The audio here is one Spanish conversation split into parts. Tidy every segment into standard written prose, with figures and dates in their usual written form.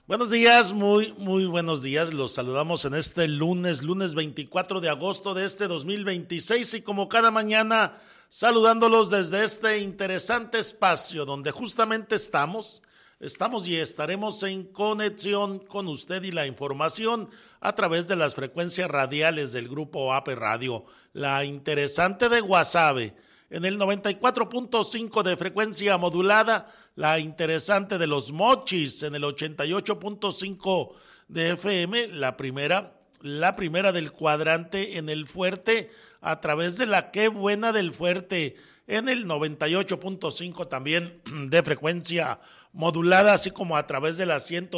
Buenos días, muy buenos días. Los saludamos en este lunes 24 de agosto de este 2026 y como cada mañana saludándolos desde este interesante espacio donde justamente estamos y estaremos en conexión con usted y la información a través de las frecuencias radiales del Grupo AP Radio, la interesante de Guasave, en el 94.5 de frecuencia modulada, la interesante de Los Mochis en el 88.5 de FM, la primera del cuadrante en el Fuerte, a través de la Qué Buena del Fuerte en el 98.5 también de frecuencia modulada, así como a través de la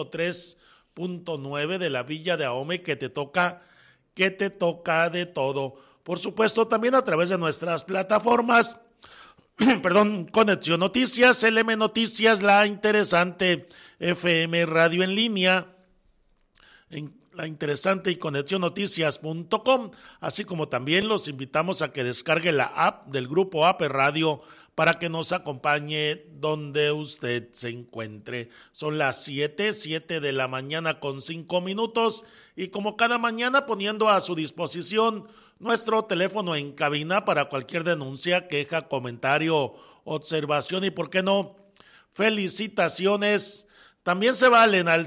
103.9 de la Villa de Ahome, que te toca de todo. Por supuesto, también a través de nuestras plataformas, Conexión Noticias, LM Noticias, La Interesante, FM Radio en línea, en La Interesante y ConexionNoticias.com, así como también los invitamos a que descargue la app del Grupo AP Radio para que nos acompañe donde usted se encuentre. Son las 7 de la mañana con 5 minutos y como cada mañana poniendo a su disposición nuestro teléfono en cabina para cualquier denuncia, queja, comentario, observación y, ¿por qué no?, felicitaciones. También se valen al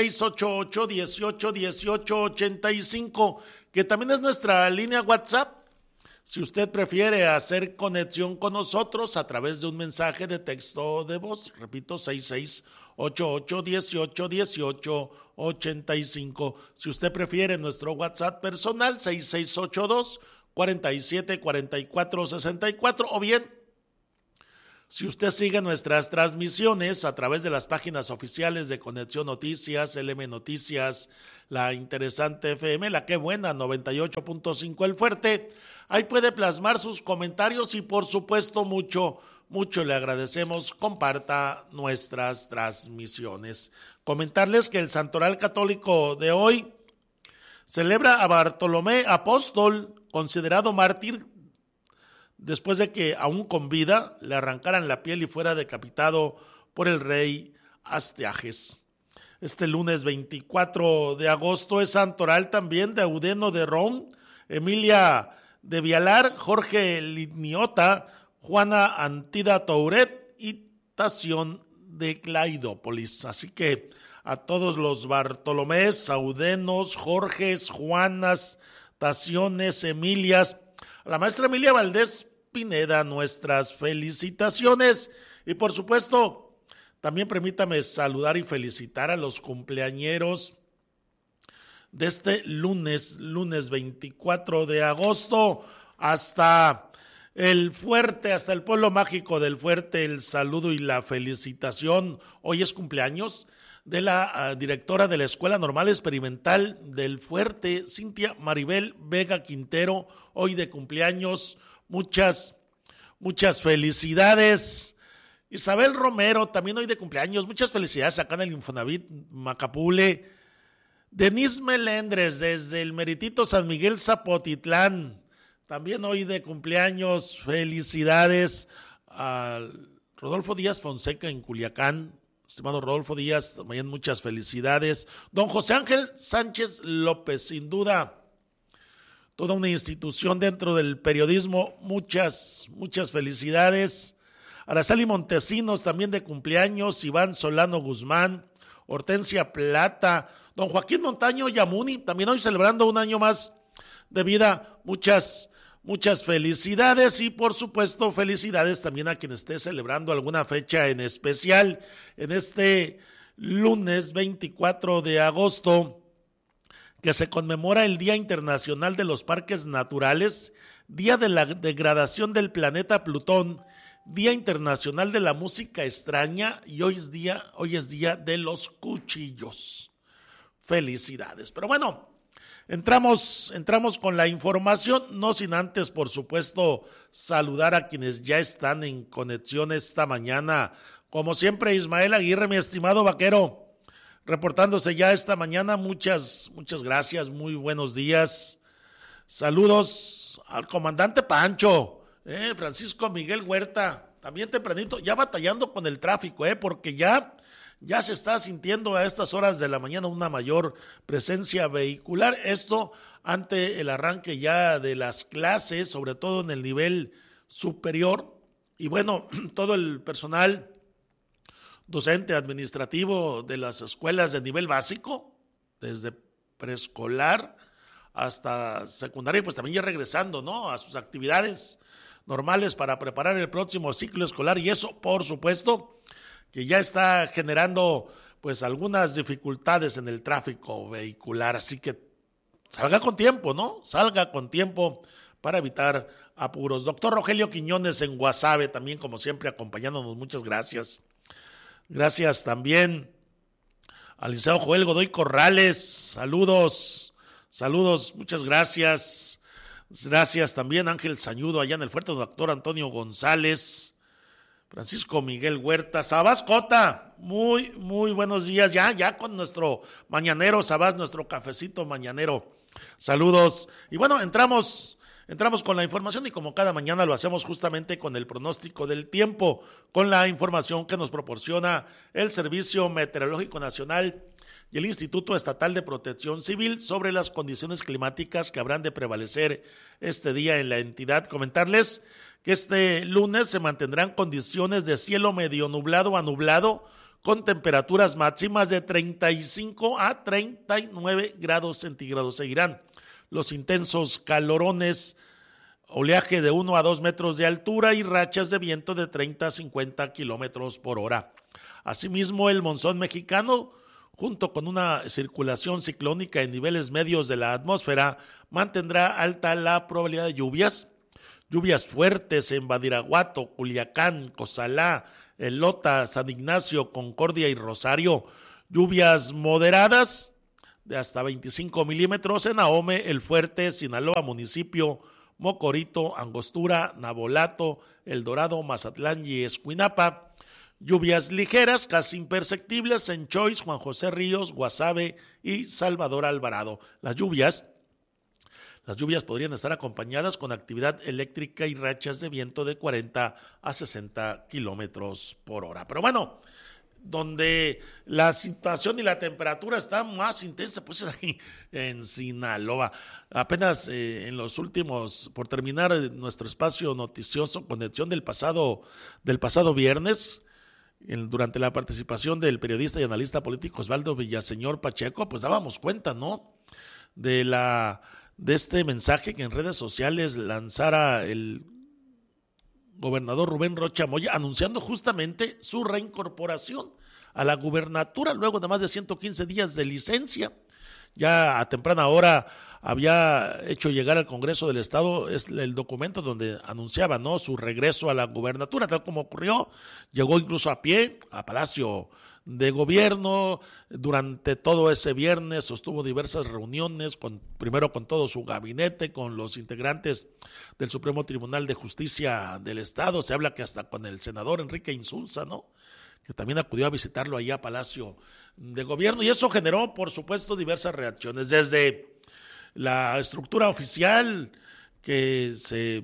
6688-181885, que también es nuestra línea WhatsApp. Si usted prefiere hacer conexión con nosotros a través de un mensaje de texto de voz, repito, 6688-181885. Si usted prefiere nuestro WhatsApp personal, 6682-474464, o bien, si usted sigue nuestras transmisiones a través de las páginas oficiales de Conexión Noticias, LM Noticias, La Interesante FM, La Qué Buena, 98.5 El Fuerte, ahí puede plasmar sus comentarios y por supuesto mucho le agradecemos, comparta nuestras transmisiones. Comentarles que el Santoral Católico de hoy celebra a Bartolomé Apóstol, considerado mártir, después de que aún con vida le arrancaran la piel y fuera decapitado por el rey Astiages. Este lunes 24 de agosto es santoral también de Eudeno de Ron, Emilia de Vialar, Jorge Ligniota, Juana Antida Touret y Tación de Claidópolis. Así que a todos los Bartolomés, Audenos, Jorges, Juanas, Taciones, Emilias, a la maestra Emilia Valdés Pineda, nuestras felicitaciones. Y por supuesto, también permítame saludar y felicitar a los cumpleañeros de este lunes 24 de agosto, hasta el Fuerte, hasta el pueblo mágico del Fuerte, el saludo y la felicitación. Hoy es cumpleaños de la directora de la Escuela Normal Experimental del Fuerte, Cintia Maribel Vega Quintero, hoy de cumpleaños. Muchas felicidades. Isabel Romero, también hoy de cumpleaños. Muchas felicidades acá en el Infonavit Macapule. Denise Melendres, desde el Meritito San Miguel Zapotitlán, también hoy de cumpleaños. Felicidades a Rodolfo Díaz Fonseca en Culiacán. Estimado Rodolfo Díaz, también muchas felicidades. Don José Ángel Sánchez López, sin duda, toda una institución dentro del periodismo. Muchas felicidades. Araceli Montesinos, también de cumpleaños. Iván Solano Guzmán, Hortensia Plata, don Joaquín Montaño Yamuni, también hoy celebrando un año más de vida. Muchas felicidades y por supuesto felicidades también a quien esté celebrando alguna fecha en especial en este lunes 24 de agosto, que se conmemora el Día Internacional de los Parques Naturales, Día de la Degradación del Planeta Plutón, Día Internacional de la Música Extraña y hoy es día de los cuchillos. Felicidades. Pero bueno, entramos con la información, no sin antes, por supuesto, saludar a quienes ya están en conexión esta mañana. Como siempre, Ismael Aguirre, mi estimado vaquero, reportándose ya esta mañana. Muchas gracias, muy buenos días. Saludos al comandante Pancho, Francisco Miguel Huerta, también tempranito, ya batallando con el tráfico, porque ya ya se está sintiendo a estas horas de la mañana una mayor presencia vehicular. Esto ante el arranque ya de las clases, sobre todo en el nivel superior. Y bueno, todo el personal docente administrativo de las escuelas de nivel básico, desde preescolar hasta secundaria, pues también ya regresando, ¿no?, a sus actividades normales para preparar el próximo ciclo escolar, y eso, por supuesto, que ya está generando pues algunas dificultades en el tráfico vehicular, así que salga con tiempo, ¿no? Salga con tiempo para evitar apuros. Doctor Rogelio Quiñones en Guasave, también como siempre acompañándonos, muchas gracias. Gracias también al licenciado Joel Godoy Corrales, saludos, muchas gracias. Gracias también Ángel Sañudo allá en el fuerte, doctor Antonio González, Francisco Miguel Huerta, Sabás Cota, muy buenos días, ya con nuestro mañanero, Sabás, nuestro cafecito mañanero, saludos. Y bueno, entramos con la información y como cada mañana lo hacemos justamente con el pronóstico del tiempo, con la información que nos proporciona el Servicio Meteorológico Nacional y el Instituto Estatal de Protección Civil sobre las condiciones climáticas que habrán de prevalecer este día en la entidad. Comentarles que este lunes se mantendrán condiciones de cielo medio nublado a nublado, con temperaturas máximas de 35 a 39 grados centígrados. Seguirán los intensos calorones, oleaje de 1 a 2 metros de altura y rachas de viento de 30 a 50 kilómetros por hora. Asimismo, el monzón mexicano, junto con una circulación ciclónica en niveles medios de la atmósfera, mantendrá alta la probabilidad de lluvias fuertes en Badiraguato, Culiacán, Cozalá, Elota, San Ignacio, Concordia y Rosario, lluvias moderadas de hasta 25 milímetros en Ahome, El Fuerte, Sinaloa, Municipio, Mocorito, Angostura, Navolato, El Dorado, Mazatlán y Escuinapa. Lluvias ligeras, casi imperceptibles en Choix, Juan José Ríos, Guasave y Salvador Alvarado. Las lluvias podrían estar acompañadas con actividad eléctrica y rachas de viento de 40 a 60 kilómetros por hora. Pero bueno, donde la situación y la temperatura está más intensa, pues es aquí en Sinaloa. Apenas en los últimos, por terminar nuestro espacio noticioso, conexión del pasado viernes, durante la participación del periodista y analista político Osvaldo Villaseñor Pacheco, pues dábamos cuenta, ¿no?, de este mensaje que en redes sociales lanzara el gobernador Rubén Rocha Moya, anunciando justamente su reincorporación a la gubernatura luego de más de 115 días de licencia. Ya a temprana hora había hecho llegar al Congreso del Estado el documento donde anunciaba, ¿no?, su regreso a la gubernatura, tal como ocurrió. Llegó incluso a pie a Palacio de Gobierno. Durante todo ese viernes sostuvo diversas reuniones, primero con todo su gabinete, con los integrantes del Supremo Tribunal de Justicia del Estado. Se habla que hasta con el senador Enrique Insulza, ¿no?, que también acudió a visitarlo allá a Palacio de Gobierno, y eso generó, por supuesto, diversas reacciones, desde la estructura oficial que se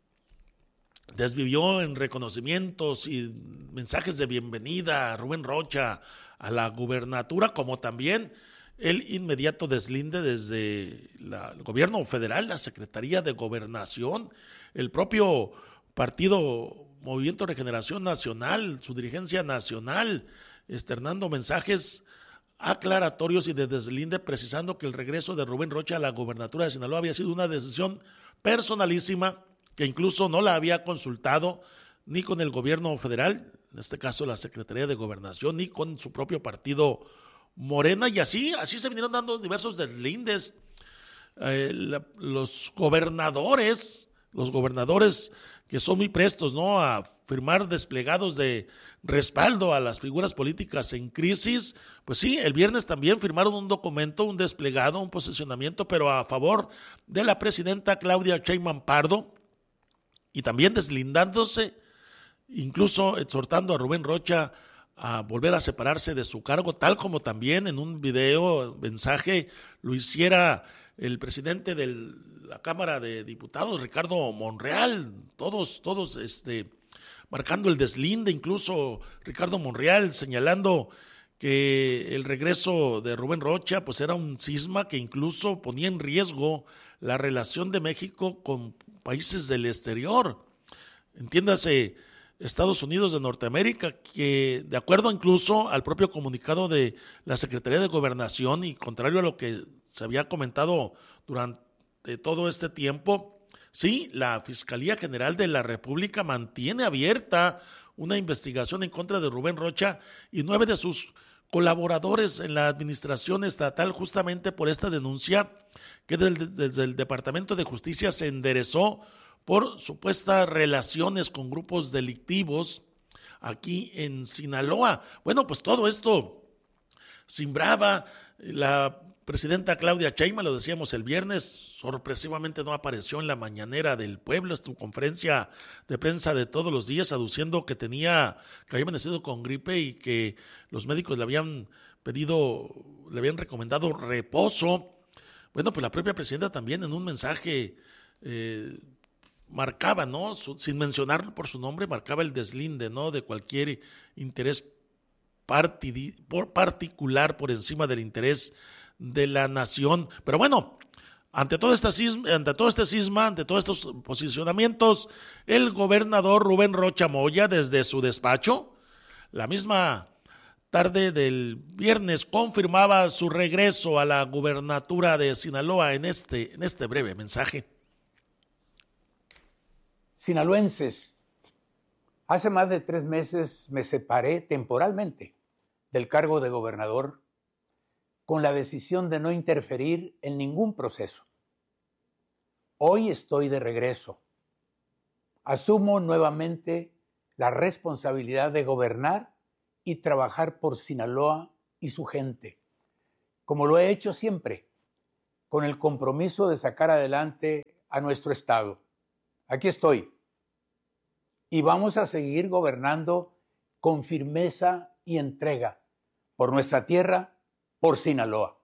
desvivió en reconocimientos y mensajes de bienvenida a Rubén Rocha a la gubernatura, como también el inmediato deslinde desde el gobierno federal, la Secretaría de Gobernación, el propio partido Movimiento Regeneración Nacional, su dirigencia nacional, externando mensajes aclaratorios y de deslinde, precisando que el regreso de Rubén Rocha a la gubernatura de Sinaloa había sido una decisión personalísima, que incluso no la había consultado ni con el gobierno federal, en este caso la Secretaría de Gobernación, ni con su propio partido Morena, y así se vinieron dando diversos deslindes. Los gobernadores que son muy prestos, ¿no?, a firmar desplegados de respaldo a las figuras políticas en crisis, pues sí, el viernes también firmaron un documento, un desplegado, un posicionamiento, pero a favor de la presidenta Claudia Sheinbaum Pardo, y también deslindándose, incluso exhortando a Rubén Rocha a volver a separarse de su cargo, tal como también en un mensaje, lo hiciera el presidente de la Cámara de Diputados, Ricardo Monreal, todos marcando el deslinde, incluso Ricardo Monreal señalando que el regreso de Rubén Rocha pues era un cisma que incluso ponía en riesgo la relación de México con países del exterior, entiéndase Estados Unidos de Norteamérica, que de acuerdo incluso al propio comunicado de la Secretaría de Gobernación y contrario a lo que se había comentado durante todo este tiempo, sí, la Fiscalía General de la República mantiene abierta una investigación en contra de Rubén Rocha y 9 de sus colaboradores en la administración estatal justamente por esta denuncia que desde el Departamento de Justicia se enderezó por supuestas relaciones con grupos delictivos aquí en Sinaloa. Bueno, pues todo esto simbraba. La presidenta Claudia Sheinbaum, lo decíamos el viernes, sorpresivamente no apareció en la mañanera del pueblo, en su conferencia de prensa de todos los días, aduciendo que había amanecido con gripe y que los médicos le habían recomendado reposo. Bueno, pues la propia presidenta también en un mensaje marcaba, ¿no? Sin mencionarlo por su nombre, marcaba el deslinde, ¿no? De cualquier interés particular por encima del interés de la nación. Pero bueno, ante todo este cisma, ante todos estos posicionamientos, el gobernador Rubén Rocha Moya, desde su despacho, la misma tarde del viernes, confirmaba su regreso a la gubernatura de Sinaloa en este breve mensaje. Sinaloenses, hace más de 3 meses me separé temporalmente del cargo de gobernador con la decisión de no interferir en ningún proceso. Hoy estoy de regreso. Asumo nuevamente la responsabilidad de gobernar y trabajar por Sinaloa y su gente, como lo he hecho siempre, con el compromiso de sacar adelante a nuestro estado. Aquí estoy. Y vamos a seguir gobernando con firmeza y entrega por nuestra tierra, por Sinaloa.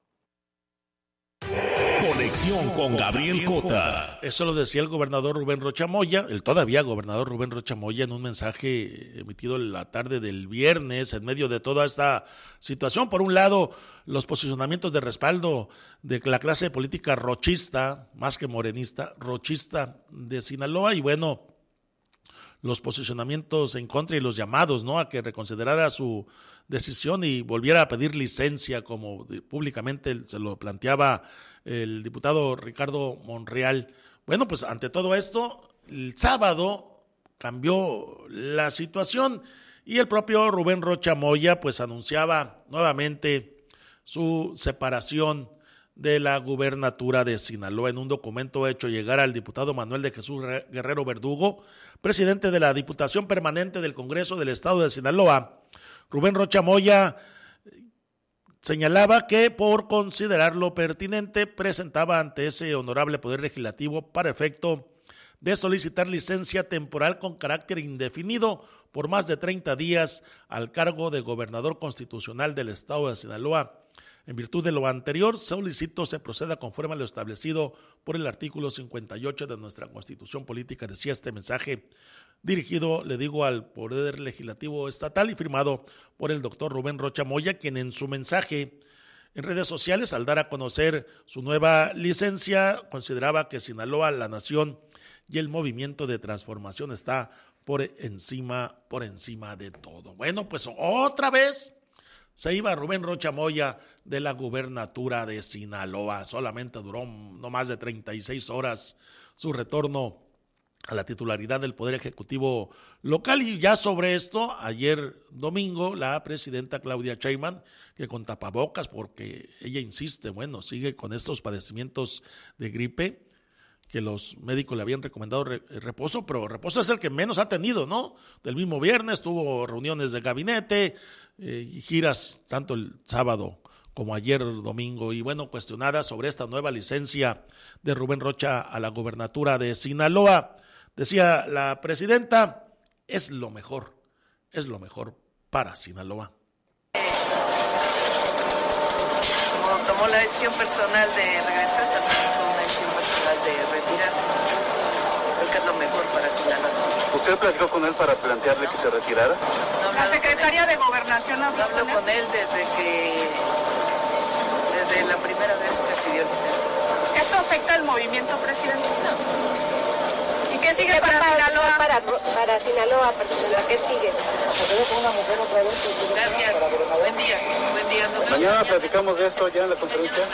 Conexión con Gabriel Cota. Eso lo decía el gobernador Rubén Rocha Moya, el todavía gobernador Rubén Rocha Moya, en un mensaje emitido en la tarde del viernes, en medio de toda esta situación. Por un lado, los posicionamientos de respaldo de la clase política rochista, más que morenista, rochista de Sinaloa, y bueno, los posicionamientos en contra y los llamados, ¿no?, a que reconsiderara su decisión y volviera a pedir licencia, como públicamente se lo planteaba el diputado Ricardo Monreal. Bueno, pues ante todo esto, el sábado cambió la situación y el propio Rubén Rocha Moya pues anunciaba nuevamente su separación de la gubernatura de Sinaloa. En un documento hecho llegar al diputado Manuel de Jesús Guerrero Verdugo, presidente de la Diputación Permanente del Congreso del Estado de Sinaloa, Rubén Rocha Moya señalaba que por considerarlo pertinente presentaba ante ese honorable Poder Legislativo para efecto de solicitar licencia temporal con carácter indefinido por más de 30 días al cargo de gobernador constitucional del Estado de Sinaloa. En virtud de lo anterior, solicito se proceda conforme a lo establecido por el artículo 58 de nuestra Constitución Política, decía este mensaje dirigido, le digo, al Poder Legislativo Estatal y firmado por el doctor Rubén Rocha Moya, quien en su mensaje en redes sociales, al dar a conocer su nueva licencia, consideraba que Sinaloa, la nación y el movimiento de transformación está por encima de todo. Bueno, pues otra vez se iba Rubén Rocha Moya de la gubernatura de Sinaloa. Solamente duró no más de 36 horas su retorno a la titularidad del Poder Ejecutivo local. Y ya sobre esto, ayer domingo, la presidenta Claudia Sheinbaum, que con tapabocas, porque ella insiste, bueno, sigue con estos padecimientos de gripe, que los médicos le habían recomendado reposo, pero reposo es el que menos ha tenido, ¿no? Del mismo viernes tuvo reuniones de gabinete y giras tanto el sábado como ayer domingo. Y bueno, cuestionada sobre esta nueva licencia de Rubén Rocha a la gubernatura de Sinaloa, decía la presidenta, es lo mejor para Sinaloa. Como tomó la decisión personal de regresar, también tomó una decisión personal de retirarse. Creo que es lo mejor para Sinaloa. ¿Usted platicó con él para plantearle que se retirara? No, la Secretaría de Gobernación habló con él desde eso me pidió licencia. ¿Esto afecta al movimiento, presidente? No. ¿Y qué sigue para Sinaloa? Para Sinaloa, ¿qué sigue? Gracias. Buen día. Buen día. Mañana platicamos de esto ya en la conferencia.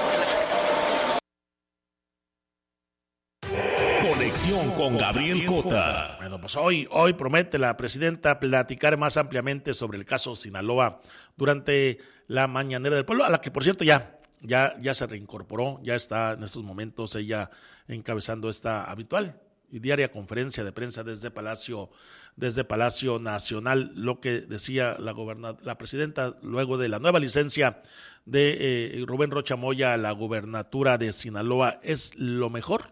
Conexión con Gabriel Cota. Bueno, pues hoy promete la presidenta platicar más ampliamente sobre el caso Sinaloa durante la mañanera del pueblo, a la que por cierto ya se reincorporó, ya está en estos momentos ella encabezando esta habitual y diaria conferencia de prensa desde Palacio Nacional. Lo que decía la presidenta luego de la nueva licencia de Rubén Rocha Moya a la gubernatura de Sinaloa: es lo mejor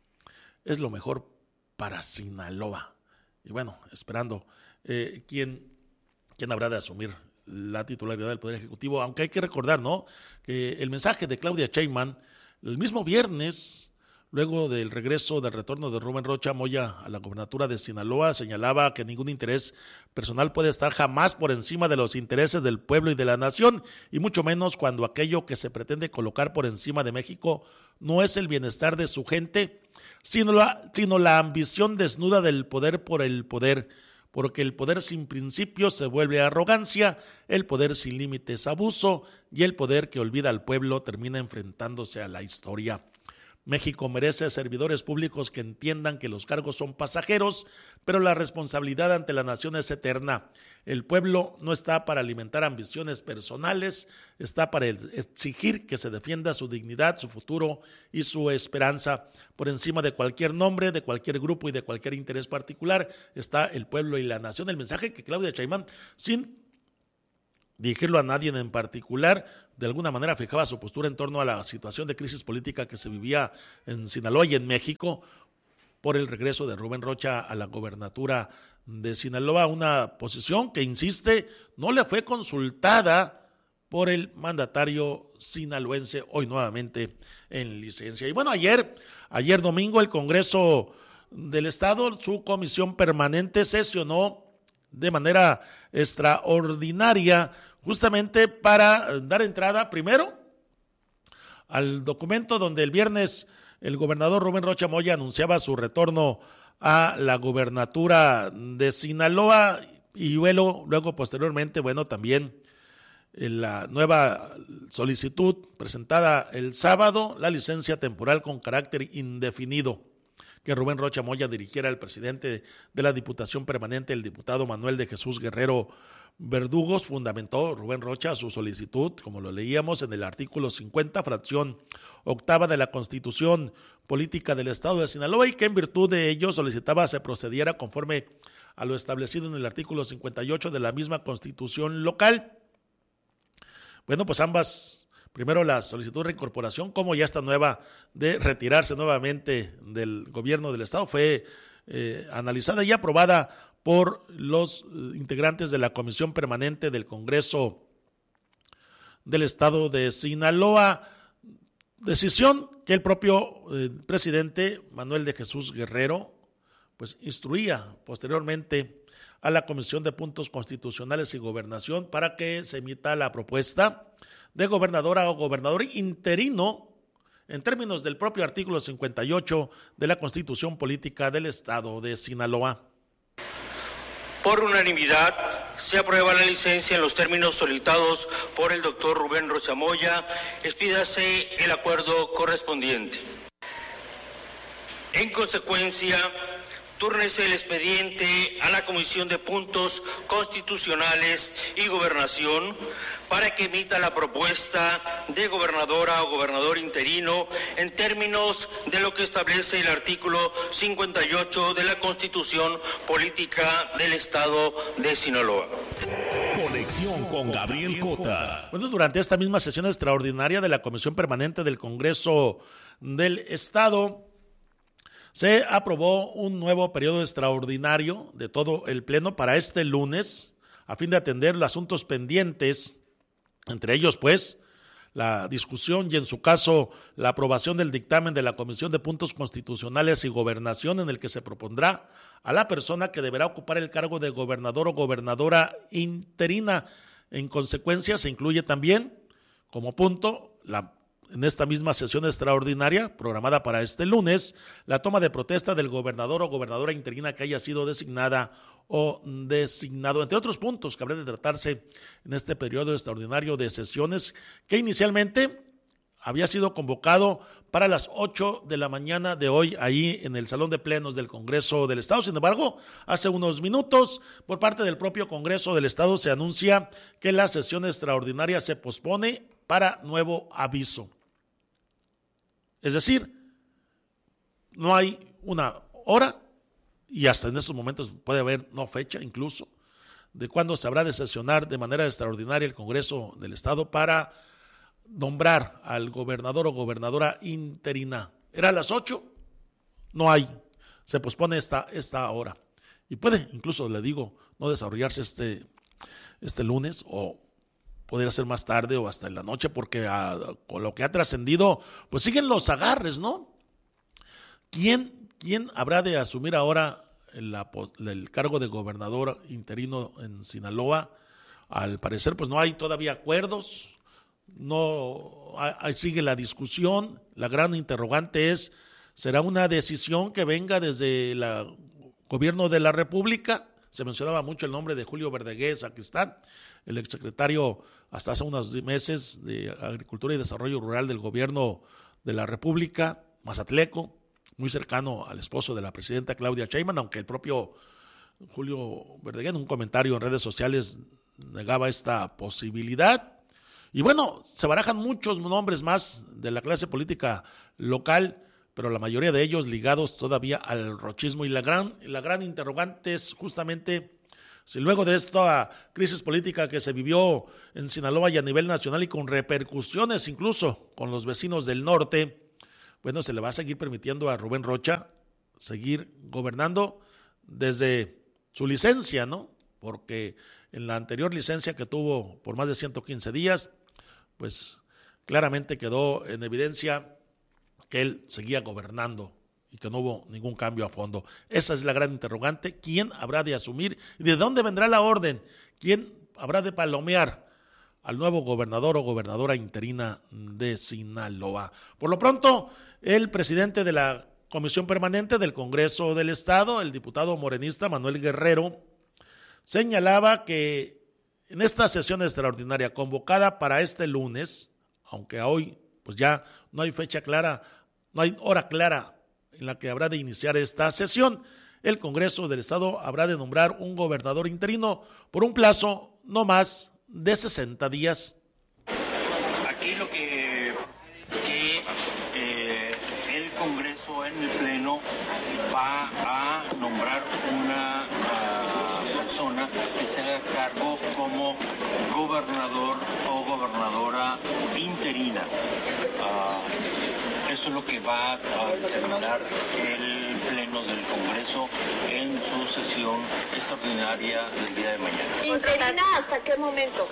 para Sinaloa. Y bueno, esperando quién habrá de asumir la titularidad del Poder Ejecutivo, aunque hay que recordar, ¿no?, que el mensaje de Claudia Sheinbaum el mismo viernes, luego del retorno de Rubén Rocha Moya a la gubernatura de Sinaloa, señalaba que ningún interés personal puede estar jamás por encima de los intereses del pueblo y de la nación, y mucho menos cuando aquello que se pretende colocar por encima de México no es el bienestar de su gente, sino la ambición desnuda del poder por el poder, porque el poder sin principios se vuelve arrogancia, el poder sin límites abuso, y el poder que olvida al pueblo termina enfrentándose a la historia. México merece servidores públicos que entiendan que los cargos son pasajeros, pero la responsabilidad ante la nación es eterna. El pueblo no está para alimentar ambiciones personales, está para exigir que se defienda su dignidad, su futuro y su esperanza. Por encima de cualquier nombre, de cualquier grupo y de cualquier interés particular está el pueblo y la nación. El mensaje que Claudia Sheinbaum, sin dirigirlo a nadie en particular, de alguna manera fijaba su postura en torno a la situación de crisis política que se vivía en Sinaloa y en México por el regreso de Rubén Rocha a la gobernatura de Sinaloa, una posición que, insiste, no le fue consultada por el mandatario sinaloense, hoy nuevamente en licencia. Y bueno, ayer domingo, el Congreso del Estado, su comisión permanente, sesionó de manera extraordinaria, justamente para dar entrada primero al documento donde el viernes el gobernador Rubén Rocha Moya anunciaba su retorno a la gubernatura de Sinaloa, y luego posteriormente, bueno, también la nueva solicitud presentada el sábado, la licencia temporal con carácter indefinido que Rubén Rocha Moya dirigiera al presidente de la Diputación Permanente, el diputado Manuel de Jesús Guerrero Verdugos. Fundamentó Rubén Rocha su solicitud, como lo leíamos, en el artículo 50, fracción octava de la Constitución Política del Estado de Sinaloa, y que en virtud de ello solicitaba se procediera conforme a lo establecido en el artículo 58 de la misma Constitución local. Bueno, pues ambas, primero la solicitud de reincorporación, como ya esta nueva de retirarse nuevamente del gobierno del Estado, fue analizada y aprobada por los integrantes de la Comisión Permanente del Congreso del Estado de Sinaloa, decisión que el propio presidente Manuel de Jesús Guerrero pues instruía posteriormente a la Comisión de Puntos Constitucionales y Gobernación para que se emita la propuesta de gobernadora o gobernador interino en términos del propio artículo 58 de la Constitución Política del Estado de Sinaloa. Por unanimidad, se aprueba la licencia en los términos solicitados por el doctor Rubén Rocha Moya. Expídase el acuerdo correspondiente. En consecuencia, túrnese el expediente a la Comisión de Puntos Constitucionales y Gobernación para que emita la propuesta de gobernadora o gobernador interino en términos de lo que establece el artículo 58 de la Constitución Política del Estado de Sinaloa. Conexión con Gabriel Cota. Bueno, durante esta misma sesión extraordinaria de la Comisión Permanente del Congreso del Estado, se aprobó un nuevo periodo extraordinario de todo el Pleno para este lunes, a fin de atender los asuntos pendientes, entre ellos, pues, la discusión y, en su caso, la aprobación del dictamen de la Comisión de Puntos Constitucionales y Gobernación, en el que se propondrá a la persona que deberá ocupar el cargo de gobernador o gobernadora interina. En consecuencia, se incluye también, como punto, en esta misma sesión extraordinaria programada para este lunes, la toma de protesta del gobernador o gobernadora interina que haya sido designada o designado, entre otros puntos que habrá de tratarse en este periodo extraordinario de sesiones que inicialmente había sido convocado para las 8 de la mañana de hoy, ahí en el Salón de Plenos del Congreso del Estado. Sin embargo, hace unos minutos, por parte del propio Congreso del Estado, se anuncia que la sesión extraordinaria se pospone para nuevo aviso. Es decir, no hay una hora, y hasta en estos momentos puede haber no fecha incluso, de cuándo se habrá de sesionar de manera extraordinaria el Congreso del Estado para nombrar al gobernador o gobernadora interina. ¿Era a las 8? No hay. Se pospone esta hora. Y puede, incluso le digo, no desarrollarse este lunes, o podría ser más tarde o hasta en la noche, porque con lo que ha trascendido, pues siguen los agarres, ¿no? ¿Quién habrá de asumir ahora el cargo de gobernador interino en Sinaloa? Al parecer, pues no hay todavía acuerdos. No, ahí sigue la discusión. La gran interrogante es, ¿será una decisión que venga desde el gobierno de la República? Se mencionaba mucho el nombre de Julio Verdeguer Sacristán, el exsecretario hasta hace unos meses de Agricultura y Desarrollo Rural del gobierno de la República, mazatleco, muy cercano al esposo de la presidenta Claudia Sheinbaum, aunque el propio Julio Verdeguer en un comentario en redes sociales negaba esta posibilidad. Y bueno, se barajan muchos nombres más de la clase política local, pero la mayoría de ellos ligados todavía al rochismo. Y la gran interrogante es justamente si luego de esta crisis política que se vivió en Sinaloa y a nivel nacional y con repercusiones incluso con los vecinos del norte, bueno, se le va a seguir permitiendo a Rubén Rocha seguir gobernando desde su licencia, ¿no? Porque en la anterior licencia que tuvo por más de 115 días, pues claramente quedó en evidencia que él seguía gobernando y que no hubo ningún cambio a fondo. Esa es la gran interrogante. ¿Quién habrá de asumir y de dónde vendrá la orden? ¿Quién habrá de palomear al nuevo gobernador o gobernadora interina de Sinaloa? Por lo pronto, el presidente de la Comisión Permanente del Congreso del Estado, el diputado morenista Manuel Guerrero, señalaba que en esta sesión extraordinaria convocada para este lunes, aunque hoy pues ya no hay fecha clara, no hay hora clara en la que habrá de iniciar esta sesión, el Congreso del Estado habrá de nombrar un gobernador interino por un plazo no más de 60 días. Aquí lo que es que el Congreso en el Pleno va a nombrar una persona que se haga cargo como gobernador o gobernadora interina. Eso es lo que va a determinar el Pleno del Congreso en su sesión extraordinaria del día de mañana. ¿Interina hasta qué momento?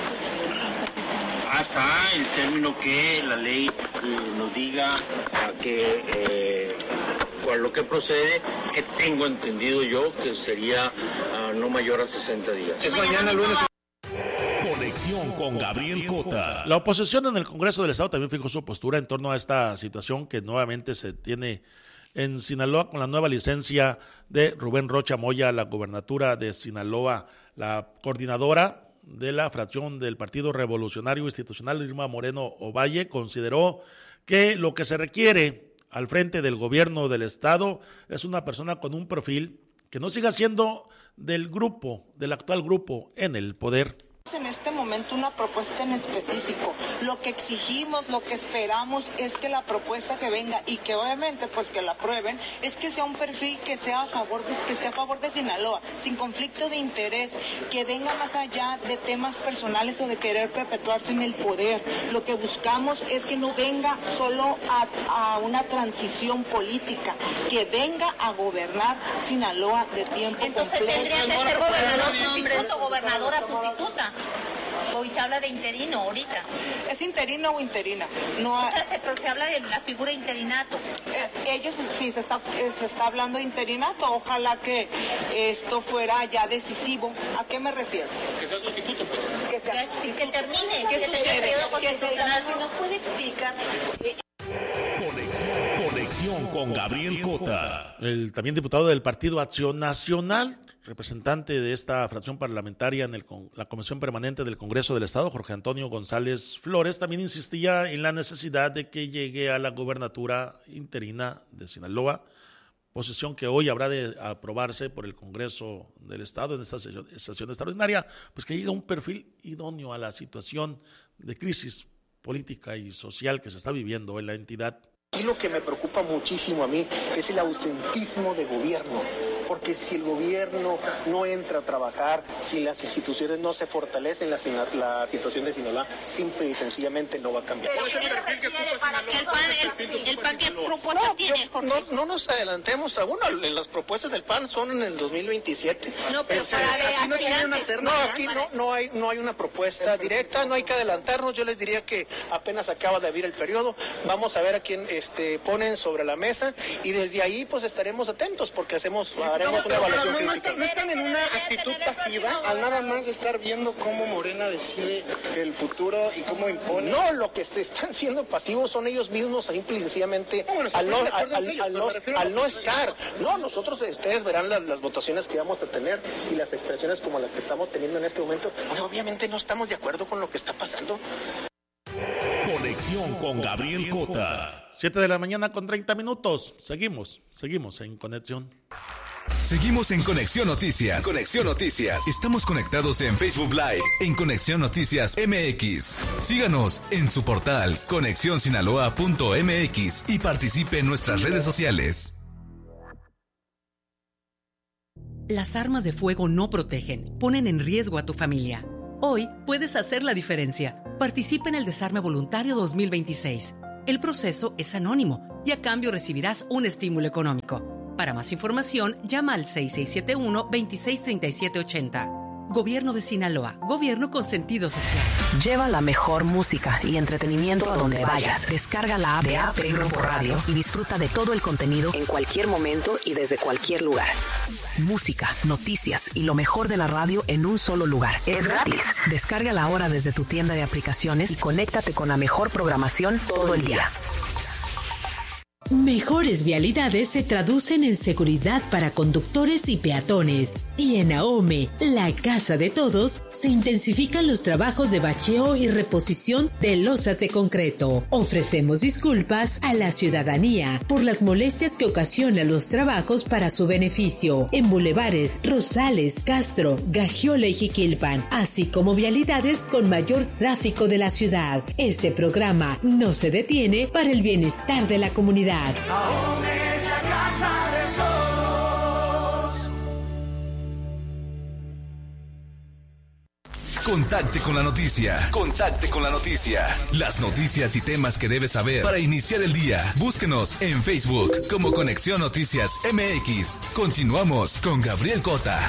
Hasta el término que la ley nos diga que lo que procede, que tengo entendido yo que sería no mayor a 60 días. Es mañana lunes. Conexión con Gabriel Cota. La oposición en el Congreso del Estado también fijó su postura en torno a esta situación que nuevamente se tiene en Sinaloa con la nueva licencia de Rubén Rocha Moya a la gobernatura de Sinaloa. La coordinadora de la fracción del Partido Revolucionario Institucional, Irma Moreno Ovalle, consideró que lo que se requiere al frente del gobierno del Estado es una persona con un perfil que no siga siendo del actual grupo en el poder. En este momento una propuesta en específico. Lo que exigimos, lo que esperamos es que la propuesta que venga y que obviamente pues que la aprueben, es que sea un perfil que sea que esté a favor de Sinaloa, sin conflicto de interés, que venga más allá de temas personales o de querer perpetuarse en el poder. Lo que buscamos es que no venga solo a una transición política, que venga a gobernar Sinaloa de tiempo completo. Entonces tendría que ser gobernador sustituto o gobernadora sustituta. Hoy se habla de interino ahorita. ¿Es interino o interina? No, pero se habla de la figura interinato. Ellos sí se está hablando de interinato. Ojalá que esto fuera ya decisivo. ¿A qué me refiero? Que sea sustituto. Que termine. ¿Qué sucede? constitucional. Si nos puede explicar... Conexión con Gabriel Cota. El también diputado del Partido Acción Nacional, representante de esta fracción parlamentaria en la Comisión Permanente del Congreso del Estado, Jorge Antonio González Flores, también insistía en la necesidad de que llegue a la gubernatura interina de Sinaloa, posición que hoy habrá de aprobarse por el Congreso del Estado en esta sesión extraordinaria, pues que llegue un perfil idóneo a la situación de crisis política y social que se está viviendo en la entidad. Y lo que me preocupa muchísimo a mí es el ausentismo de gobierno, porque si el gobierno no entra a trabajar, si las instituciones no se fortalecen, la situación de Sinaloa simple y sencillamente no va a cambiar. ¿El PAN qué propuesta tiene, Jorge? No nos adelantemos aún, las propuestas del PAN son en el 2027. No, pero aquí no hay una propuesta directa, no hay que adelantarnos. Yo les diría que apenas acaba de abrir el periodo, vamos a ver a quién ponen sobre la mesa y desde ahí pues estaremos atentos porque haremos una evaluación crítica. ¿No están en una actitud pasiva al nada más de estar viendo cómo Morena decide el futuro y cómo impone? No, lo que se están siendo pasivos son ellos mismos simple y sencillamente al no estar. No, nosotros, ustedes verán las votaciones que vamos a tener y las expresiones como las que estamos teniendo en este momento. Obviamente no estamos de acuerdo con lo que está pasando. Conexión con Gabriel Cota. 7 de la mañana con 30 minutos. Seguimos en conexión. Seguimos en Conexión Noticias. Conexión Noticias. Estamos conectados en Facebook Live, en Conexión Noticias MX. Síganos en su portal conexionsinaloa.mx y participe en nuestras redes sociales. Las armas de fuego no protegen, ponen en riesgo a tu familia. Hoy puedes hacer la diferencia. Participa en el Desarme Voluntario 2026. El proceso es anónimo y a cambio recibirás un estímulo económico. Para más información, llama al 6671-263780. Gobierno de Sinaloa, gobierno con sentido social. Lleva la mejor música y entretenimiento a donde vayas. Descarga la app de AP Grupo Radio y disfruta de todo el contenido en cualquier momento y desde cualquier lugar. Música, noticias y lo mejor de la radio en un solo lugar. Es gratis. Descárgala ahora desde tu tienda de aplicaciones y conéctate con la mejor programación todo el día. Mejores vialidades se traducen en seguridad para conductores y peatones. Y en AOME, la casa de todos, se intensifican los trabajos de bacheo y reposición de losas de concreto. Ofrecemos disculpas a la ciudadanía por las molestias que ocasionan los trabajos para su beneficio en bulevares Rosales, Castro, Gagiola y Jiquilpan, así como vialidades con mayor tráfico de la ciudad. Este programa no se detiene para el bienestar de la comunidad. AOME es la casa de todos. Contacte con la noticia. Contacte con la noticia. Las noticias y temas que debes saber para iniciar el día. Búsquenos en Facebook como Conexión Noticias MX. Continuamos con Gabriel Cota.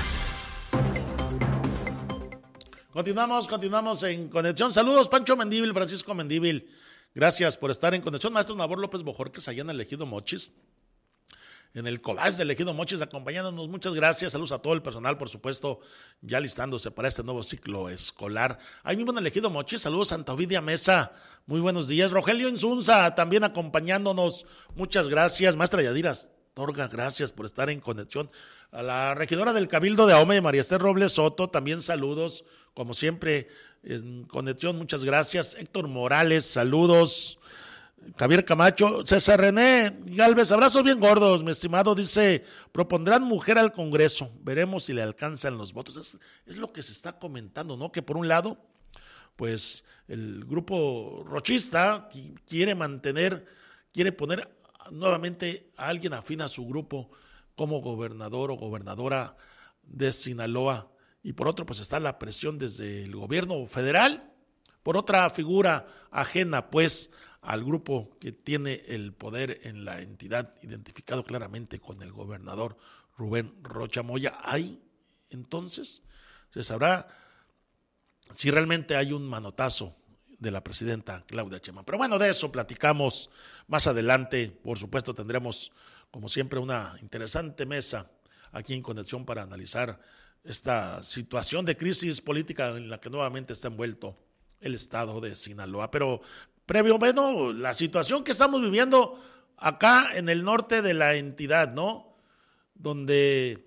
Continuamos en conexión. Saludos, Pancho Mendíbil, Francisco Mendíbil. Gracias por estar en conexión. Maestro Nabor López Bojorquez, allá en el Ejido Mochis, en el collage del Ejido Mochis, acompañándonos. Muchas gracias. Saludos a todo el personal, por supuesto, ya listándose para este nuevo ciclo escolar. Ahí mismo en el Ejido Mochis, saludos a Santa Ovidia Mesa. Muy buenos días. Rogelio Insunza, también acompañándonos. Muchas gracias. Maestra Yadira Astorga, gracias por estar en conexión. A la regidora del Cabildo de AOME, María Esther Robles Soto, también saludos, como siempre, en conexión, muchas gracias. Héctor Morales, saludos. Javier Camacho, César René Galvez, abrazos bien gordos, mi estimado. Dice, propondrán mujer al Congreso, veremos si le alcanzan los votos. Es lo que se está comentando, ¿no? Que por un lado, pues el grupo rochista quiere poner nuevamente a alguien afín a su grupo como gobernador o gobernadora de Sinaloa. Y por otro, pues está la presión desde el gobierno federal, por otra figura ajena, pues, al grupo que tiene el poder en la entidad, identificado claramente con el gobernador Rubén Rocha Moya. Ahí, entonces, se sabrá si realmente hay un manotazo de la presidenta Claudia Sheinbaum. Pero bueno, de eso platicamos más adelante. Por supuesto, tendremos, como siempre, una interesante mesa aquí en Conexión para analizar esta situación de crisis política en la que nuevamente está envuelto el estado de Sinaloa. Pero previo, bueno, la situación que estamos viviendo acá en el norte de la entidad, ¿no? Donde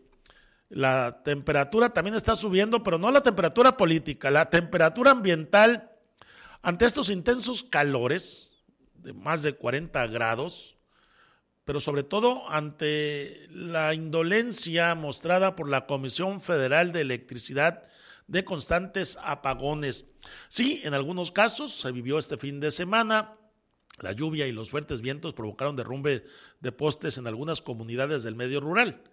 la temperatura también está subiendo, pero no la temperatura política, la temperatura ambiental ante estos intensos calores de más de 40 grados, pero sobre todo ante la indolencia mostrada por la Comisión Federal de Electricidad de constantes apagones. Sí, en algunos casos se vivió este fin de semana. La lluvia y los fuertes vientos provocaron derrumbe de postes en algunas comunidades del medio rural,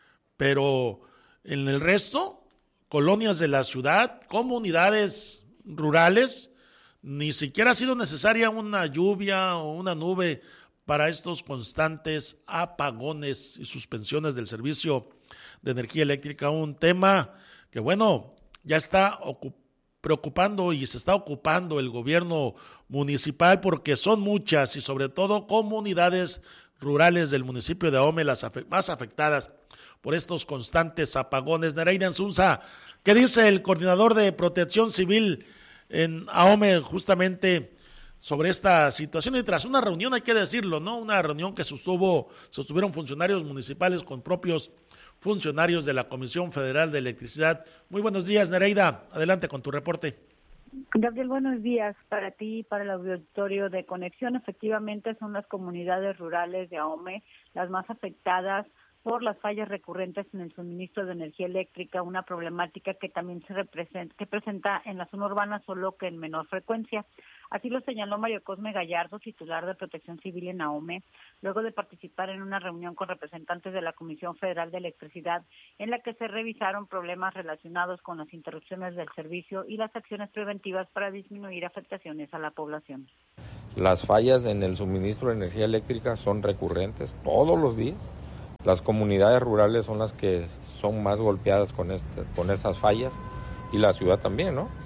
pero en el resto, colonias de la ciudad, comunidades rurales, ni siquiera ha sido necesaria una lluvia o una nube para estos constantes apagones y suspensiones del servicio de energía eléctrica, un tema que, bueno, ya está preocupando y se está ocupando el gobierno municipal porque son muchas y sobre todo comunidades rurales del municipio de Ahome las más afectadas por estos constantes apagones. Nereida Insunza, ¿qué dice el coordinador de Protección Civil en Ahome justamente sobre esta situación? Y tras una reunión, hay que decirlo, ¿no? Una reunión que sostuvieron funcionarios municipales con propios funcionarios de la Comisión Federal de Electricidad. Muy buenos días, Nereida. Adelante con tu reporte. Gabriel, buenos días para ti y para el auditorio de Conexión. Efectivamente, son las comunidades rurales de Ahome las más afectadas por las fallas recurrentes en el suministro de energía eléctrica, una problemática que también que presenta en la zona urbana, solo que en menor frecuencia. Así lo señaló Mario Cosme Gallardo, titular de Protección Civil en Ahome, luego de participar en una reunión con representantes de la Comisión Federal de Electricidad, en la que se revisaron problemas relacionados con las interrupciones del servicio y las acciones preventivas para disminuir afectaciones a la población. Las fallas en el suministro de energía eléctrica son recurrentes todos los días. Las comunidades rurales son las que son más golpeadas con estas fallas y la ciudad también, ¿no?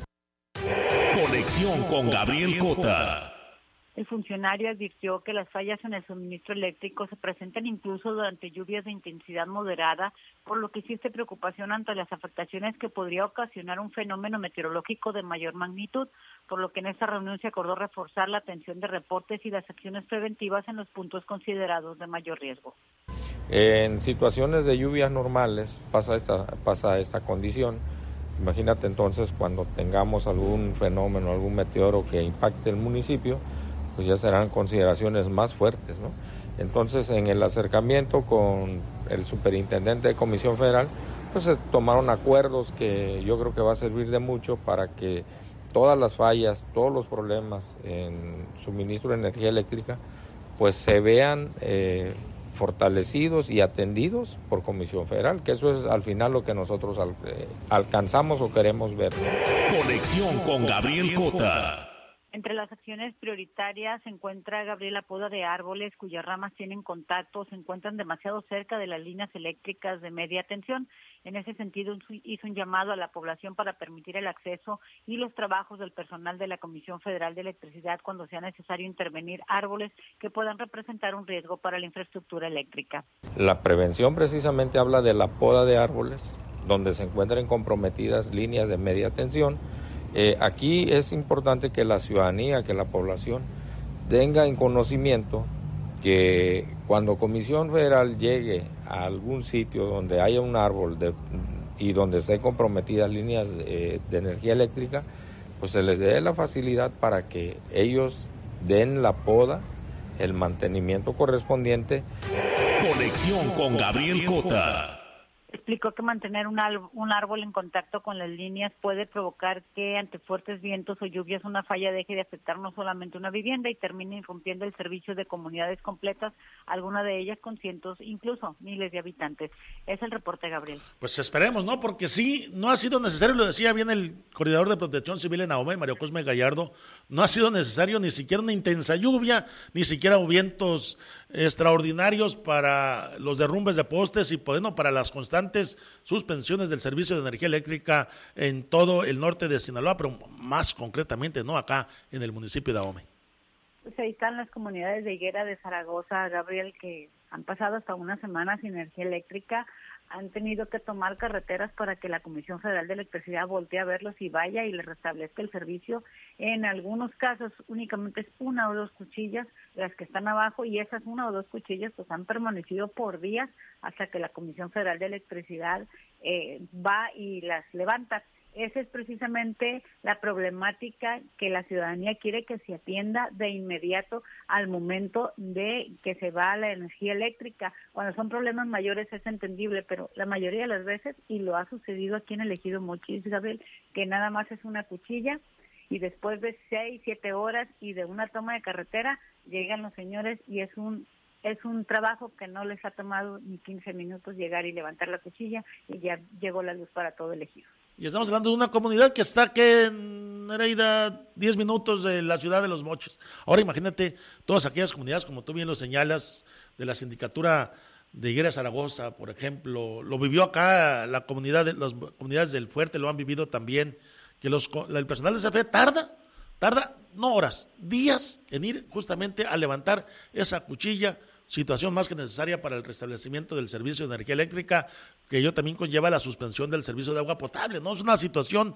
Conexión con Gabriel Cota. El funcionario advirtió que las fallas en el suministro eléctrico se presentan incluso durante lluvias de intensidad moderada, por lo que existe preocupación ante las afectaciones que podría ocasionar un fenómeno meteorológico de mayor magnitud, por lo que en esta reunión se acordó reforzar la atención de reportes y las acciones preventivas en los puntos considerados de mayor riesgo. En situaciones de lluvias normales pasa esta condición. Imagínate entonces cuando tengamos algún fenómeno, algún meteoro que impacte el municipio, pues ya serán consideraciones más fuertes, ¿no? Entonces, en el acercamiento con el superintendente de Comisión Federal, pues se tomaron acuerdos que yo creo que va a servir de mucho para que todas las fallas, todos los problemas en suministro de energía eléctrica, pues se vean fortalecidos y atendidos por Comisión Federal, que eso es al final lo que nosotros alcanzamos o queremos ver. Conexión con Gabriel Cota. Entre las acciones prioritarias se encuentra, Gabriel, la poda de árboles cuyas ramas tienen contacto, se encuentran demasiado cerca de las líneas eléctricas de media tensión. En ese sentido, hizo un llamado a la población para permitir el acceso y los trabajos del personal de la Comisión Federal de Electricidad cuando sea necesario intervenir árboles que puedan representar un riesgo para la infraestructura eléctrica. La prevención precisamente habla de la poda de árboles, donde se encuentren comprometidas líneas de media tensión. Aquí es importante que la ciudadanía, que la población tenga en conocimiento que cuando Comisión Federal llegue a algún sitio donde haya un árbol y donde estén comprometidas líneas de energía eléctrica, pues se les dé la facilidad para que ellos den la poda, el mantenimiento correspondiente. Conexión con Gabriel Cota. Explicó que mantener un árbol en contacto con las líneas puede provocar que ante fuertes vientos o lluvias una falla deje de afectar no solamente una vivienda y termine irrumpiendo el servicio de comunidades completas, algunas de ellas con cientos, incluso miles de habitantes. Es el reporte, Gabriel. Pues esperemos, ¿no? Porque sí, no ha sido necesario, lo decía bien el coordinador de Protección Civil en Ahome, Mario Cosme Gallardo, no ha sido necesario ni siquiera una intensa lluvia, ni siquiera vientos extraordinarios para los derrumbes de postes y bueno, para las constantes suspensiones del servicio de energía eléctrica en todo el norte de Sinaloa, pero más concretamente, ¿no? Acá en el municipio de Ahome. Pues ahí están las comunidades de Higuera de Zaragoza, Gabriel, que han pasado hasta una semana sin energía eléctrica. han tenido que tomar carreteras para que la Comisión Federal de Electricidad voltee a verlos y vaya y les restablezca el servicio. En algunos casos únicamente es 1 o 2 cuchillas las que están abajo, y esas 1 o 2 cuchillas pues han permanecido por días hasta que la Comisión Federal de Electricidad va y las levanta. Esa es precisamente la problemática que la ciudadanía quiere que se atienda de inmediato al momento de que se va la energía eléctrica. Cuando son problemas mayores es entendible, pero la mayoría de las veces, y lo ha sucedido aquí en el Ejido Mochis, Gabriel, que nada más es una cuchilla y después de 6, 7 horas y de una toma de carretera llegan los señores y es un trabajo que no les ha tomado ni 15 minutos llegar y levantar la cuchilla y ya llegó la luz para todo el ejido. Y estamos hablando de una comunidad que está que en Nereida, 10 minutos de la ciudad de Los Mochis. Ahora imagínate todas aquellas comunidades, como tú bien lo señalas, de la sindicatura de Higuera Zaragoza, por ejemplo. Lo vivió acá la comunidad, las comunidades del Fuerte lo han vivido también, que el personal de CFE tarda no horas, días en ir justamente a levantar esa cuchilla, situación más que necesaria para el restablecimiento del servicio de energía eléctrica, que ello también conlleva la suspensión del servicio de agua potable, ¿no? Es una situación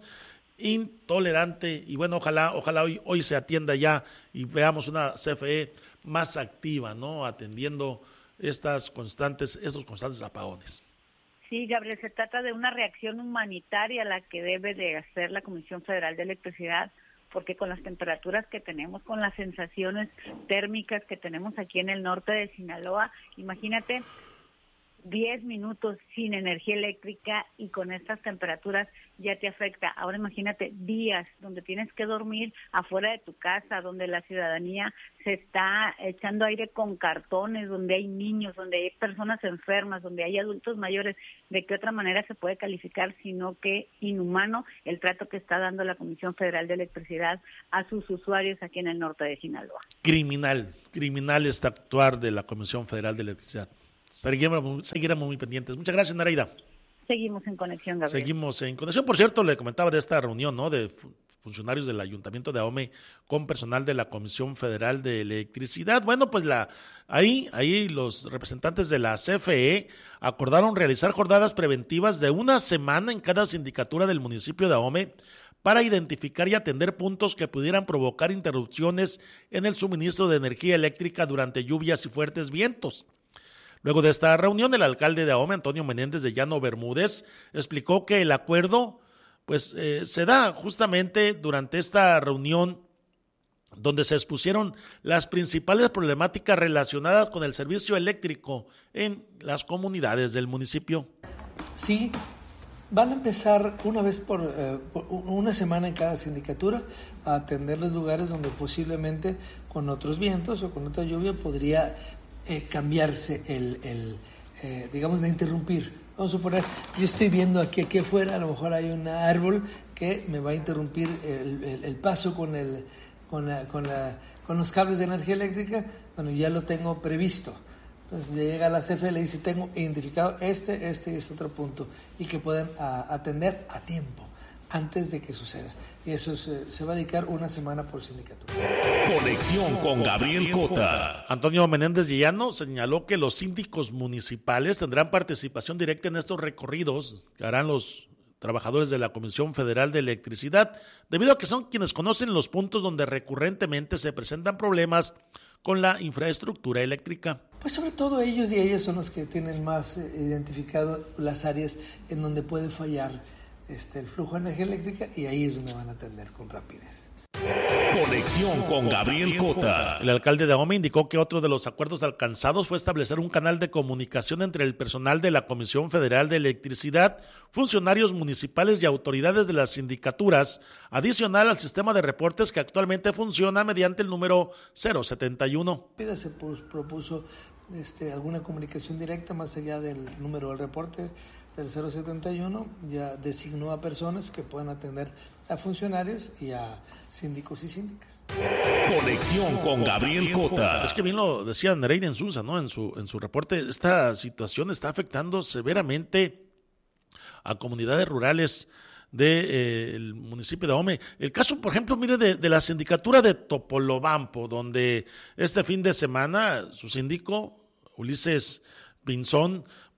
intolerante y bueno, ojalá hoy se atienda ya y veamos una CFE más activa, ¿no? Atendiendo estos constantes apagones. Sí, Gabriel, se trata de una reacción humanitaria la que debe de hacer la Comisión Federal de Electricidad, porque con las temperaturas que tenemos, con las sensaciones térmicas que tenemos aquí en el norte de Sinaloa, imagínate 10 minutos sin energía eléctrica y con estas temperaturas ya te afecta. Ahora imagínate días donde tienes que dormir afuera de tu casa, donde la ciudadanía se está echando aire con cartones, donde hay niños, donde hay personas enfermas, donde hay adultos mayores. ¿De qué otra manera se puede calificar sino que inhumano el trato que está dando la Comisión Federal de Electricidad a sus usuarios aquí en el norte de Sinaloa? Criminal este actuar de la Comisión Federal de Electricidad. Seguiremos muy pendientes. Muchas gracias, Nereida. Seguimos en conexión, Gabriel. Seguimos en conexión. Por cierto, le comentaba de esta reunión, ¿no?, de funcionarios del Ayuntamiento de Ahome con personal de la Comisión Federal de Electricidad. Bueno, pues ahí los representantes de la CFE acordaron realizar jornadas preventivas de 1 semana en cada sindicatura del municipio de Ahome para identificar y atender puntos que pudieran provocar interrupciones en el suministro de energía eléctrica durante lluvias y fuertes vientos. Luego de esta reunión, el alcalde de Ahome, Antonio Menéndez de Llano Bermúdez, explicó que el acuerdo se da justamente durante esta reunión donde se expusieron las principales problemáticas relacionadas con el servicio eléctrico en las comunidades del municipio. Sí, van a empezar una vez por una semana en cada sindicatura a atender los lugares donde posiblemente con otros vientos o con otra lluvia podría cambiarse digamos, de interrumpir. Vamos a suponer, yo estoy viendo aquí afuera, a lo mejor hay un árbol que me va a interrumpir el paso con los cables de energía eléctrica. Bueno, ya lo tengo previsto. Entonces llega la CFE, le dice, tengo identificado este y este otro punto, y que puedan atender a tiempo, antes de que suceda. Y eso se va a dedicar 1 semana por sindicatura. Conexión con Gabriel Cota. Antonio Menéndez de Llano señaló que los síndicos municipales tendrán participación directa en estos recorridos que harán los trabajadores de la Comisión Federal de Electricidad, debido a que son quienes conocen los puntos donde recurrentemente se presentan problemas con la infraestructura eléctrica. Pues sobre todo ellos y ellas son los que tienen más identificado las áreas en donde puede fallar el flujo de energía eléctrica, y ahí es donde van a atender con rapidez. Conexión con Gabriel Cota. El alcalde de Ahome indicó que otro de los acuerdos alcanzados fue establecer un canal de comunicación entre el personal de la Comisión Federal de Electricidad, funcionarios municipales y autoridades de las sindicaturas, adicional al sistema de reportes que actualmente funciona mediante el número 071. Se propuso alguna comunicación directa más allá del número del reporte del 071, ya designó a personas que puedan atender a funcionarios y a síndicos y síndicas. Conexión con Gabriel Cota. Es que bien lo decía Nereida Insulza, ¿no? En su reporte, esta situación está afectando severamente a comunidades rurales del municipio de Ahome. El caso, por ejemplo, mire, de la sindicatura de Topolobampo, donde este fin de semana su síndico, Ulises Pinzón,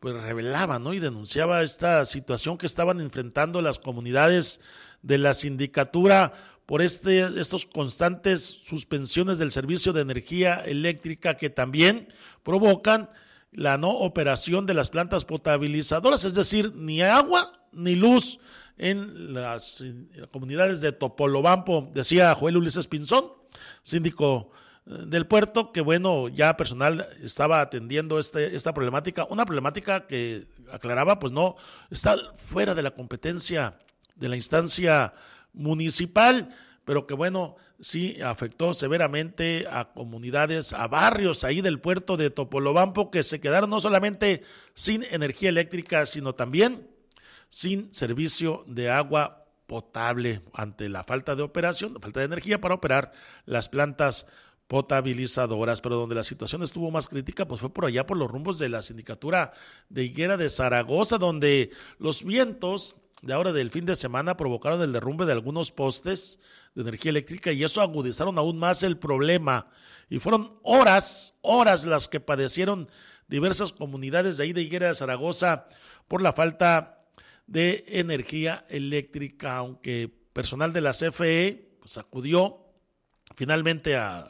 pues revelaba, ¿no? Y denunciaba esta situación que estaban enfrentando las comunidades de la sindicatura por estos constantes suspensiones del servicio de energía eléctrica que también provocan la no operación de las plantas potabilizadoras, es decir, ni agua ni luz en las comunidades de Topolobampo, decía Joel Ulises Pinzón, síndico del puerto, que bueno, ya personal estaba atendiendo esta problemática, una problemática que aclaraba, pues no, está fuera de la competencia de la instancia municipal, pero que bueno, sí afectó severamente a comunidades, a barrios ahí del puerto de Topolobampo, que se quedaron no solamente sin energía eléctrica, sino también sin servicio de agua potable ante la falta de operación, la falta de energía para operar las plantas potabilizadoras. Pero donde la situación estuvo más crítica pues fue por allá por los rumbos de la sindicatura de Higuera de Zaragoza, donde los vientos de ahora del fin de semana provocaron el derrumbe de algunos postes de energía eléctrica y eso agudizaron aún más el problema, y fueron horas las que padecieron diversas comunidades de ahí de Higuera de Zaragoza por la falta de energía eléctrica, aunque personal de la CFE pues acudió finalmente a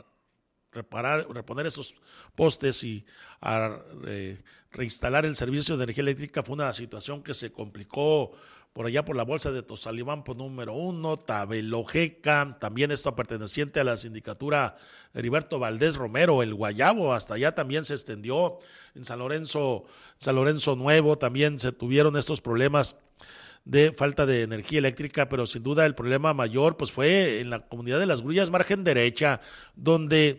reponer esos postes y a reinstalar el servicio de energía eléctrica. Fue una situación que se complicó por allá por la bolsa de Tozalibampo número 1, Tabelojeca, también esto perteneciente a la sindicatura Heriberto Valdés Romero, el Guayabo, hasta allá también se extendió, en San Lorenzo Nuevo también se tuvieron estos problemas de falta de energía eléctrica, pero sin duda el problema mayor pues fue en la comunidad de Las Grullas, margen derecha, donde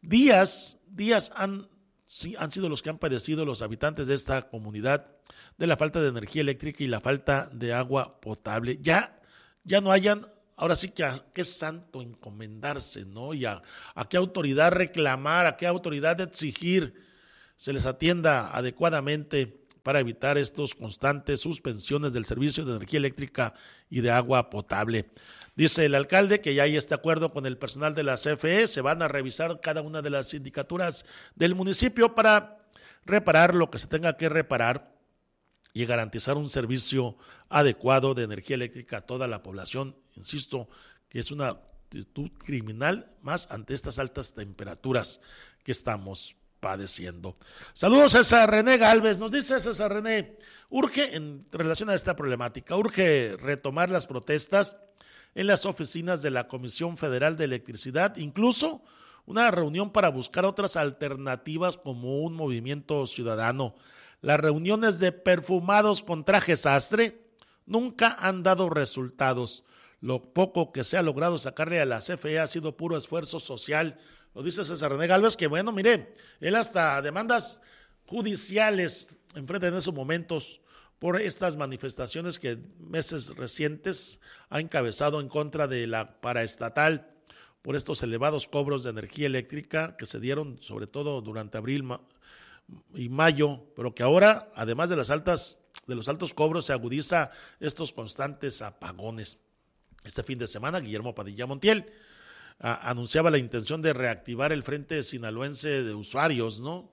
días han sido los que han padecido los habitantes de esta comunidad de la falta de energía eléctrica y la falta de agua potable. Ya no hayan, ahora sí que a qué santo encomendarse, ¿no? Y a qué autoridad reclamar, a qué autoridad exigir se les atienda adecuadamente para evitar estos constantes suspensiones del servicio de energía eléctrica y de agua potable. Dice el alcalde que ya hay este acuerdo con el personal de la CFE, se van a revisar cada una de las sindicaturas del municipio para reparar lo que se tenga que reparar y garantizar un servicio adecuado de energía eléctrica a toda la población. Insisto que es una actitud criminal más ante estas altas temperaturas que estamos padeciendo. Saludos César René Galvez, nos dice César René, urge en relación a esta problemática, urge retomar las protestas en las oficinas de la Comisión Federal de Electricidad, incluso una reunión para buscar otras alternativas como un movimiento ciudadano. Las reuniones de perfumados con traje sastre nunca han dado resultados. Lo poco que se ha logrado sacarle a la CFE ha sido puro esfuerzo social. Lo dice César René Galvez, que bueno, mire, él hasta demandas judiciales enfrenta en esos momentos por estas manifestaciones que meses recientes ha encabezado en contra de la paraestatal, por estos elevados cobros de energía eléctrica que se dieron sobre todo durante abril y mayo, pero que ahora, además de los altos cobros, se agudiza estos constantes apagones. Este fin de semana, Guillermo Padilla Montiel anunciaba la intención de reactivar el Frente Sinaloense de Usuarios, ¿no?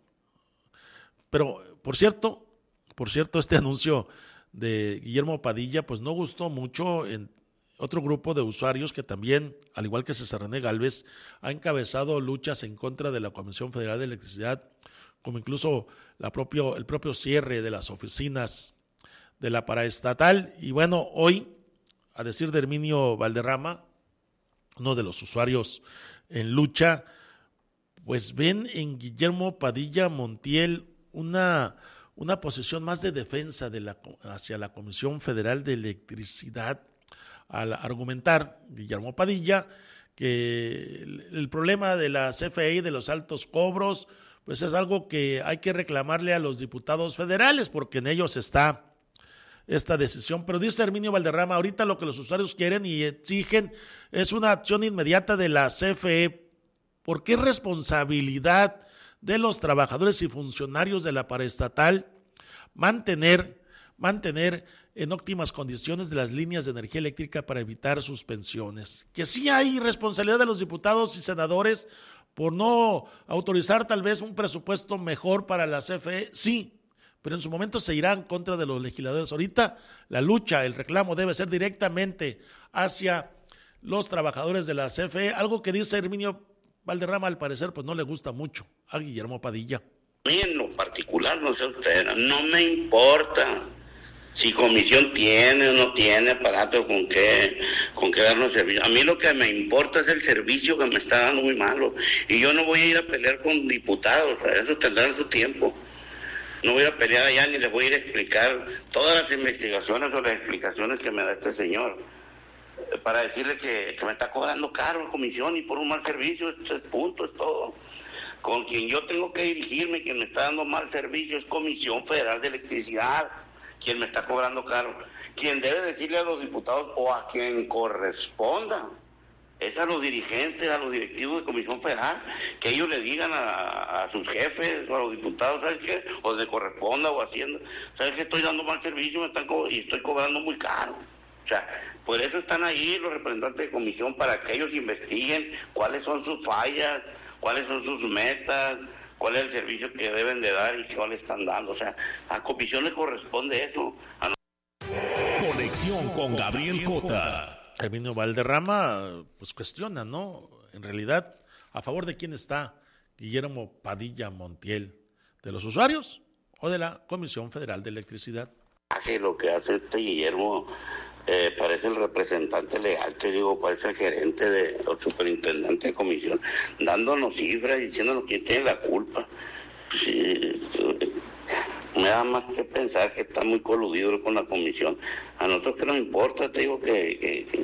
Pero, por cierto, este anuncio de Guillermo Padilla, pues no gustó mucho en otro grupo de usuarios que también, al igual que César René Galvez, ha encabezado luchas en contra de la Comisión Federal de Electricidad, como incluso el propio cierre de las oficinas de la paraestatal. Y bueno, hoy, a decir de Herminio Valderrama, uno de los usuarios en lucha, pues ven en Guillermo Padilla Montiel una posición más de defensa hacia la Comisión Federal de Electricidad, al argumentar Guillermo Padilla que el problema de la CFE y de los altos cobros pues es algo que hay que reclamarle a los diputados federales porque en ellos está esta decisión. Pero dice Herminio Valderrama, ahorita lo que los usuarios quieren y exigen es una acción inmediata de la CFE porque es responsabilidad de los trabajadores y funcionarios de la paraestatal mantener en óptimas condiciones de las líneas de energía eléctrica para evitar suspensiones. Que sí hay responsabilidad de los diputados y senadores por no autorizar tal vez un presupuesto mejor para la CFE, sí, pero en su momento se irá en contra de los legisladores. Ahorita la lucha, el reclamo debe ser directamente hacia los trabajadores de la CFE, algo que dice Herminio Valderrama, al parecer, pues no le gusta mucho a Guillermo Padilla. A mí en lo particular, no sé usted, no me importa si comisión tiene o no tiene aparato con qué darnos servicio. A mí lo que me importa es el servicio que me está dando muy malo. Y yo no voy a ir a pelear con diputados, eso tendrán su tiempo. No voy a pelear allá ni les voy a ir a explicar todas las investigaciones o las explicaciones que me da este señor, para decirle que me está cobrando caro la comisión y por un mal servicio. Esto es punto, es todo. Con quien yo tengo que dirigirme, quien me está dando mal servicio, es Comisión Federal de Electricidad, quien me está cobrando caro. Quien debe decirle a los diputados o a quien corresponda es a los dirigentes, a los directivos de Comisión Federal, que ellos le digan a sus jefes o a los diputados, ¿sabes qué? O les corresponda o Hacienda, ¿sabes qué? Estoy dando mal servicio y estoy cobrando muy caro. O sea, por eso están ahí los representantes de comisión, para que ellos investiguen cuáles son sus fallas, cuáles son sus metas, cuál es el servicio que deben de dar y cuál están dando. O sea, a comisión le corresponde eso. Conexión con Gabriel Cota. Herminio Valderrama pues cuestiona, ¿no? En realidad, ¿a favor de quién está Guillermo Padilla Montiel? ¿De los usuarios o de la Comisión Federal de Electricidad? Lo que hace este Guillermo parece el representante legal, te digo, parece el gerente o superintendente de comisión, dándonos cifras y diciéndonos quién tiene la culpa. Sí, me da más que pensar que está muy coludido con la comisión. A nosotros que nos importa, te digo, que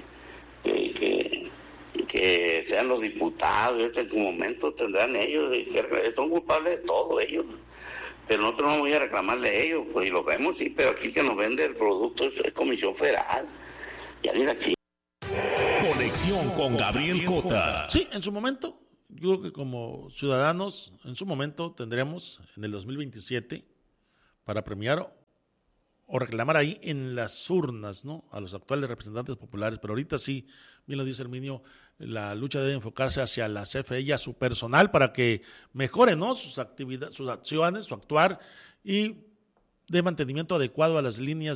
sean los diputados, en su momento tendrán ellos, que son culpables de todo ellos. Pero nosotros no vamos a reclamarle a ellos, pues, y lo vemos, sí, pero aquí que nos vende el producto es Comisión Federal. Ya ni la chica. Conexión con Gabriel Cota. Sí, en su momento, yo creo que como ciudadanos, en su momento tendremos en el 2027 para premiar o reclamar ahí en las urnas, ¿no? A los actuales representantes populares, pero ahorita sí, bien lo dice Herminio, la lucha debe enfocarse hacia la CFE y a su personal para que mejore, ¿no? Sus actividades, sus acciones, su actuar y de mantenimiento adecuado a las líneas